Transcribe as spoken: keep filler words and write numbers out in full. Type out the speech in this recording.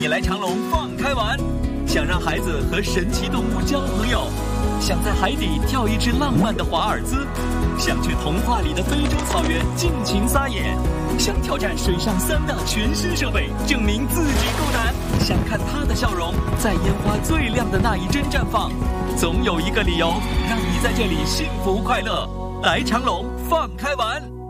你来长隆放开玩，想让孩子和神奇动物交朋友，想在海底跳一支浪漫的华尔兹，想去童话里的非洲草原尽情撒野，想挑战水上三大全新设备，证明自己够胆，想看他的笑容在烟花最亮的那一帧绽放，总有一个理由让你在这里幸福快乐。来长隆放开玩。